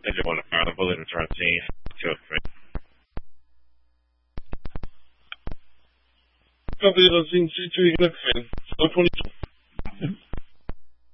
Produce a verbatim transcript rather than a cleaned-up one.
They just want to fire the bullet and try to see to it. Caveira vinte e cinco e twenty-two.